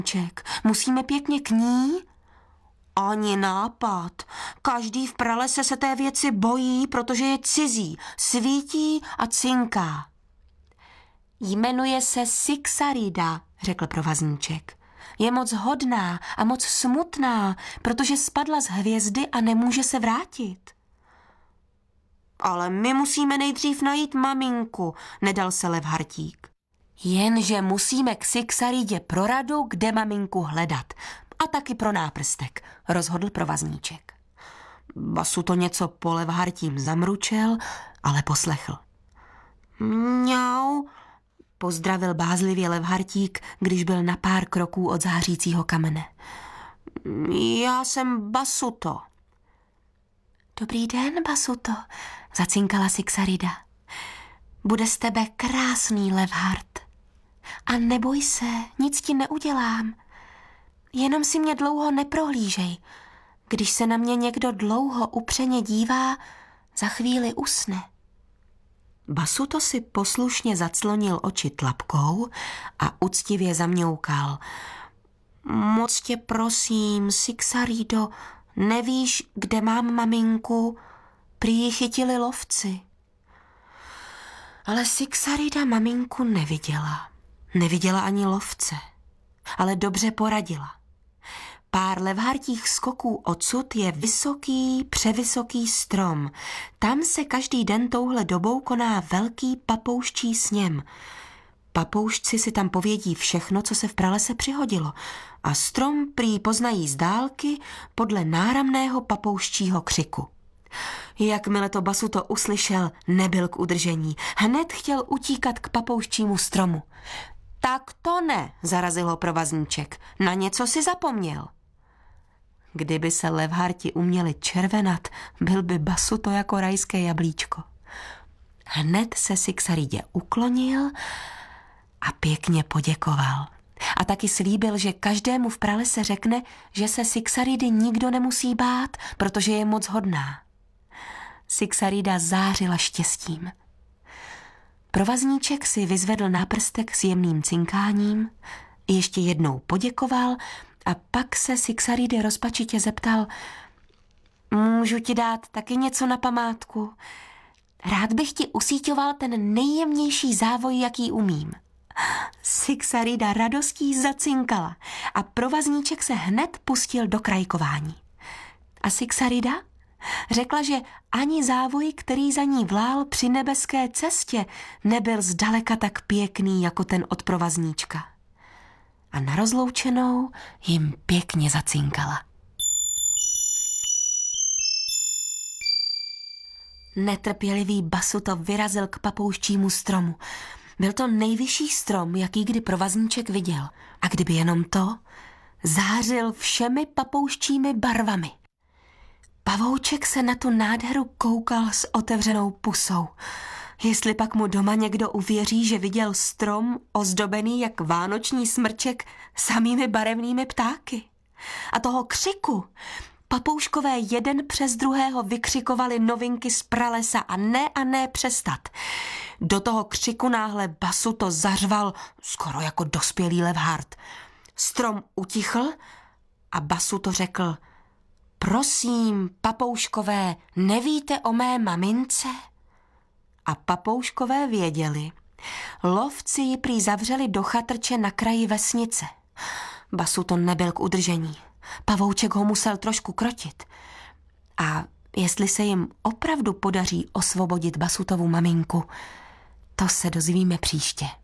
Musíme pěkně k ní? Ani nápad. Každý v pralese se té věci bojí, protože je cizí, svítí a cinká. Jmenuje se Sixarida, řekl provazníček. Je moc hodná a moc smutná, protože spadla z hvězdy a nemůže se vrátit. Ale my musíme nejdřív najít maminku, nedal se Levhartík. Jenže musíme k Sixaridě pro radu, kde maminku hledat. A taky pro náprstek, rozhodl provazníček. Basu to něco po Levhartím zamručel, ale poslechl. Mňau, pozdravil bázlivě Levhartík, když byl na pár kroků od zářícího kamene. Já jsem Basuto. Dobrý den, Basuto, zacinkala Sixarida. Bude z tebe krásný Levhart. A neboj se, nic ti neudělám. Jenom si mě dlouho neprohlížej. Když se na mě někdo dlouho upřeně dívá, za chvíli usne. Basuto si poslušně zaclonil oči tlapkou a uctivě zamňoukal. Moc tě prosím, Sixarido, nevíš, kde mám maminku? Prý ji chytili lovci. Ale Sixarida maminku neviděla. Neviděla ani lovce, ale dobře poradila. Pár levhartích skoků odsud je vysoký, převysoký strom. Tam se každý den touhle dobou koná velký papouščí sněm. Papoušci si tam povědí všechno, co se v pralese přihodilo. A strom prý poznají z dálky podle náramného papouščího křiku. Jakmile to Basuto uslyšel, nebyl k udržení. Hned chtěl utíkat k papouščímu stromu. Tak to ne, zarazil ho provazníček. Na něco si zapomněl. Kdyby se levharti uměli červenat, byl by Basuto jako rajské jablíčko. Hned se Sixaridě uklonil a pěkně poděkoval. A taky slíbil, že každému v pralese řekne, že se Sixaridy nikdo nemusí bát, protože je moc hodná. Sixarida zářila štěstím. Provazníček si vyzvedl náprstek s jemným cinkáním, ještě jednou poděkoval a pak se Sixaridy rozpačitě zeptal: Můžu ti dát taky něco na památku? Rád bych ti usíťoval ten nejjemnější závoj, jaký umím. Sixarida radostí zacinkala a provazníček se hned pustil do krajkování. A Sixarida řekla, že ani závoj, který za ní vlál při nebeské cestě, nebyl zdaleka tak pěkný jako ten od provazníčka. A na rozloučenou jim pěkně zacinkala. Netrpělivý Basuto vyrazil k papouščímu stromu. Byl to nejvyšší strom, jaký kdy provazníček viděl. A kdyby jenom to, zářil všemi papouščími barvami. Pavouček se na tu nádheru koukal s otevřenou pusou. Jestli pak mu doma někdo uvěří, že viděl strom ozdobený jak vánoční smrček samými barevnými ptáky. A toho křiku papouškové jeden přes druhého vykřikovali novinky z pralesa a ne přestat. Do toho křiku náhle Basuto zařval skoro jako dospělý levhart. Strom utichl a Basuto řekl: Prosím, papouškové, nevíte o mé mamince? A papouškové věděli. Lovci ji prý zavřeli do chatrče na kraji vesnice. Basuto nebyl k udržení. Pavouček ho musel trošku krotit. A jestli se jim opravdu podaří osvobodit Basutovu maminku, to se dozvíme příště.